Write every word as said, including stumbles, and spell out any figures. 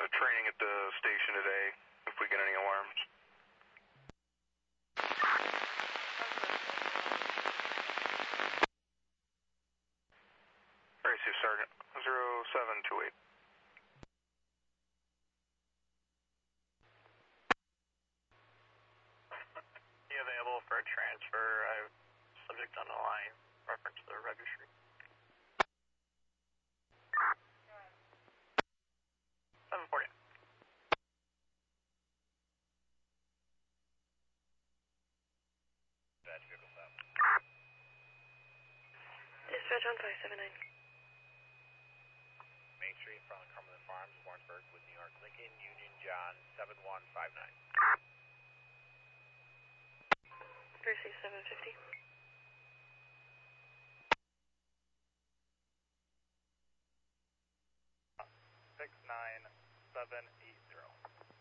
training at the station today if we get any alarms. Tracy, Sergeant, zero seven two eight. Be available for a transfer. I have subject on the line, reference to the registry. seven forty. Dispatch vehicle stop. Dispatch on five seven nine. Main Street, in front of Cumberland Farms, Warrensburg, with New York Lincoln, Union John, seven one five nine. Percy seven fifty. six nine seven eight zero.